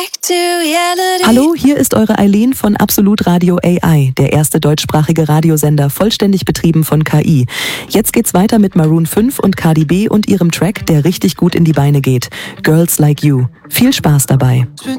Hallo, hier ist eure Eileen von Absolut Radio AI, der erste deutschsprachige Radiosender, vollständig betrieben von KI. Jetzt geht's weiter mit Maroon 5 und Cardi B und ihrem Track, der richtig gut in die Beine geht. Girls Like You. Viel Spaß dabei.